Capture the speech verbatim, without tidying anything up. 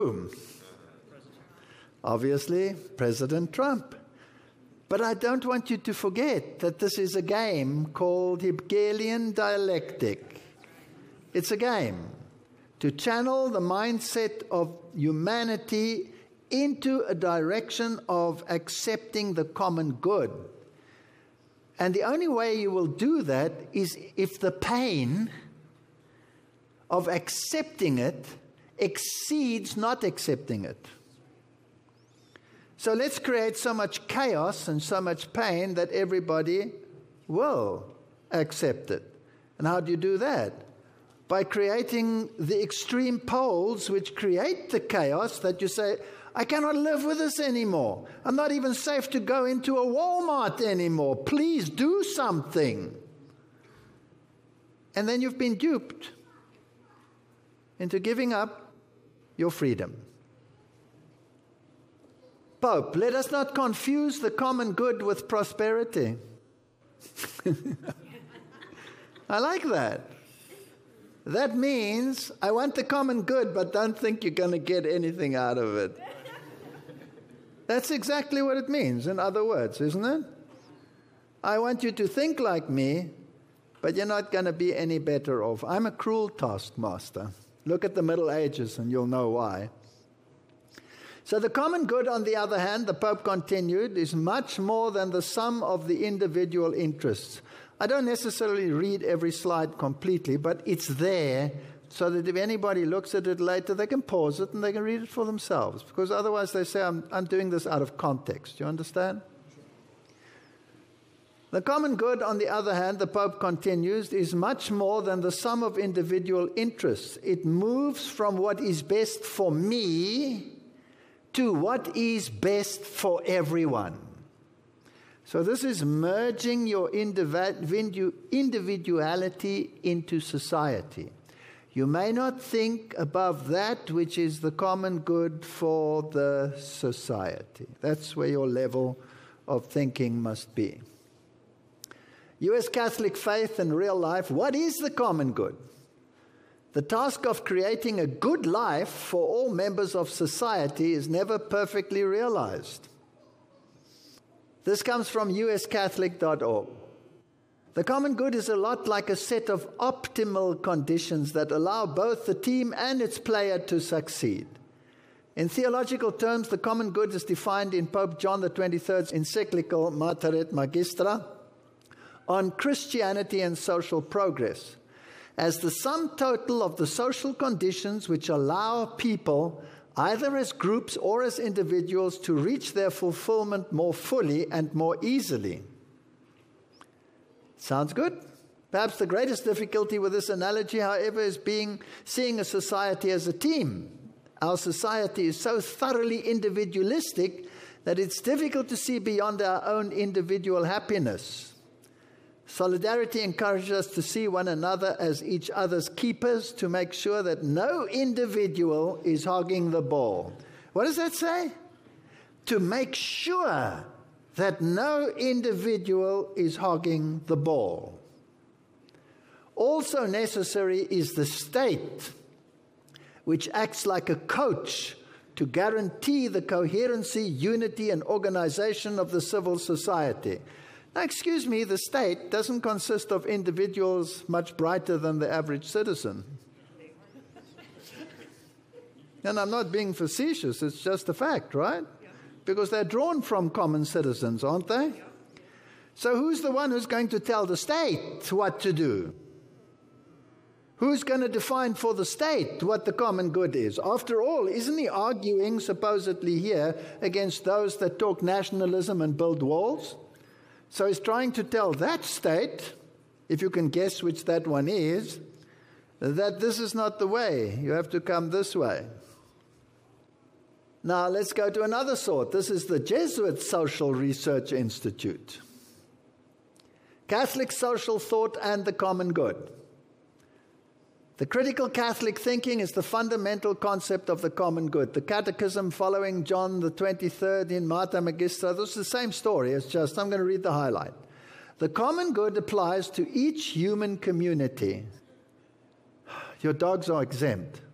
Whom? Obviously, President Trump. But I don't want you to forget that this is a game called Hegelian dialectic. It's a game to channel the mindset of humanity into a direction of accepting the common good. And the only way you will do that is if the pain of accepting it exceeds not accepting it. So let's create so much chaos and so much pain that everybody will accept it. And how do you do that? By creating the extreme poles which create the chaos that you say, I cannot live with this anymore. I'm not even safe to go into a Walmart anymore. Please do something. And then you've been duped into giving up your freedom. Pope, let us not confuse the common good with prosperity. I like that. That means I want the common good, but don't think you're going to get anything out of it. That's exactly what it means, in other words, isn't it? I want you to think like me, but you're not going to be any better off. I'm a cruel taskmaster. Look at the Middle Ages and you'll know why. So the common good, on the other hand, the Pope continued, is much more than the sum of the individual interests. I don't necessarily read every slide completely, but it's there so that if anybody looks at it later, they can pause it and they can read it for themselves. Because otherwise they say, I'm, I'm doing this out of context. Do you understand? The common good, on the other hand, the Pope continues, is much more than the sum of individual interests. It moves from what is best for me to what is best for everyone. So this is merging your individuality into society. You may not think above that which is the common good for the society. That's where your level of thinking must be. U S Catholic faith and real life, what is the common good? The task of creating a good life for all members of society is never perfectly realized. This comes from U S Catholic dot org. The common good is a lot like a set of optimal conditions that allow both the team and its player to succeed. In theological terms, the common good is defined in Pope John the twenty-third's encyclical Mater et Magistra on Christianity and social progress as the sum total of the social conditions which allow people, either as groups or as individuals, to reach their fulfillment more fully and more easily. Sounds good? Perhaps the greatest difficulty with this analogy, however, is being seeing a society as a team. Our society is so thoroughly individualistic that it's difficult to see beyond our own individual happiness. Solidarity encourages us to see one another as each other's keepers to make sure that no individual is hogging the ball. What does that say? To make sure that no individual is hogging the ball. Also necessary is the state, which acts like a coach to guarantee the coherency, unity, and organization of the civil society. Now, excuse me, the state doesn't consist of individuals much brighter than the average citizen. And I'm not being facetious, it's just a fact, right? Because they're drawn from common citizens, aren't they? So who's the one who's going to tell the state what to do? Who's going to define for the state what the common good is? After all, isn't he arguing supposedly here against those that talk nationalism and build walls? So he's trying to tell that state, if you can guess which that one is, that this is not the way. You have to come this way. Now let's go to another sort. This is the Jesuit Social Research Institute. Catholic social thought and the common good. The critical Catholic thinking is the fundamental concept of the common good. The Catechism following John the twenty-third in Mater Magistra, this is the same story. It's just, I'm going to read the highlight. The common good applies to each human community. Your dogs are exempt.